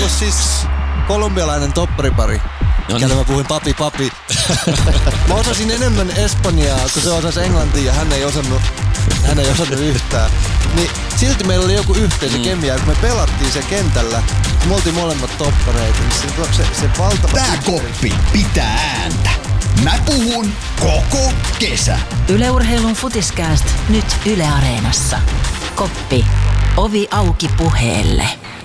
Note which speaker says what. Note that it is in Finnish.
Speaker 1: ollut siis kolumbialainen topparipari. Kelle mä puhuin papi. Mä osasin enemmän espanjaa, kun se osasi englantia ja hän ei osannut yhtään. Niin silti meillä oli joku yhteisökemia, kun me pelattiin se kentällä. Me oltiin molemmat toppareita, niin se valtava...
Speaker 2: Tää koppi pitää ääntä. Mä puhun koko kesä.
Speaker 3: Yle Urheilun Futiskääst nyt Yle Areenassa. Koppi. Ovi auki puheelle.